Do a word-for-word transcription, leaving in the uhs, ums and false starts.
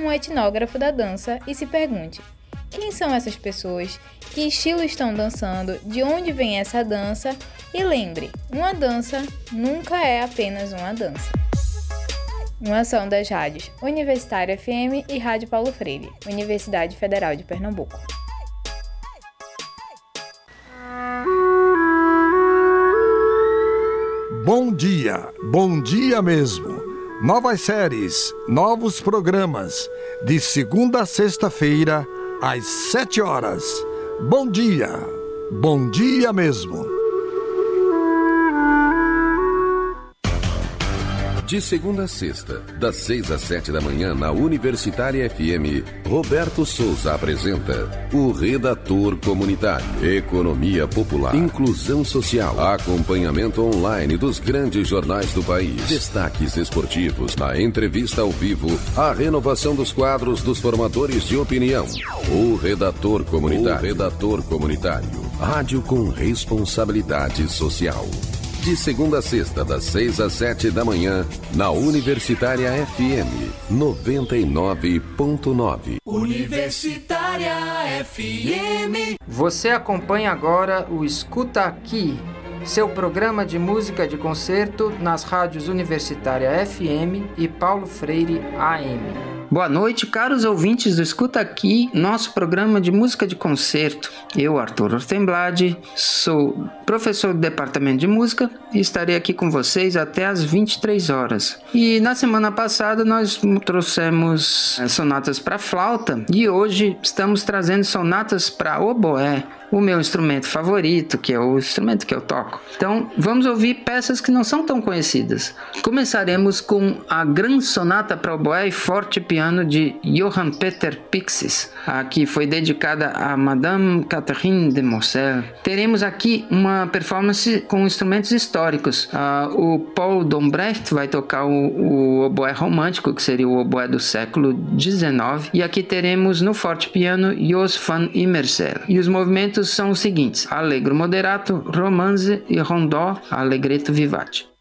um etnógrafo da dança e se pergunte: quem são essas pessoas? Que estilo estão dançando? De onde vem essa dança? E lembre, uma dança nunca é apenas uma dança. Uma ação das rádios Universitária F M e Rádio Paulo Freire, Universidade Federal de Pernambuco. Bom dia, bom dia mesmo. Novas séries, novos programas, de segunda a sexta-feira, às sete horas. Bom dia, bom dia mesmo. De segunda a sexta, das seis às sete da manhã, na Universitária F M, Roberto Souza apresenta o Redator Comunitário. Economia popular, inclusão social, acompanhamento online dos grandes jornais do país, destaques esportivos, a entrevista ao vivo, a renovação dos quadros dos formadores de opinião. O Redator Comunitário. O Redator Comunitário. Rádio com responsabilidade social. De segunda a sexta, das seis às sete da manhã, na Universitária F M, noventa e nove ponto nove. Universitária F M. Você acompanha agora o Escuta Aqui, seu programa de música de concerto nas rádios Universitária F M e Paulo Freire A M. Boa noite, caros ouvintes do Escuta Aqui, nosso programa de música de concerto. Eu, Arthur Ortemblad, sou professor do Departamento de Música e estarei aqui com vocês até às vinte e três horas. E na semana passada nós trouxemos sonatas para flauta e hoje estamos trazendo sonatas para oboé, o meu instrumento favorito, que é o instrumento que eu toco. Então, vamos ouvir peças que não são tão conhecidas. Começaremos com a Grande Sonata para oboé e forte piano de Johann Peter Pixis, que foi dedicada a Madame Catherine de Moselle. Teremos aqui uma performance com instrumentos históricos. O Paul Dombrecht vai tocar o, o oboé romântico, que seria o oboé do século dezenove. E aqui teremos no forte piano Jos van Immersel. E os movimentos são os seguintes: Allegro moderato, Romanze e Rondó, Allegretto vivace.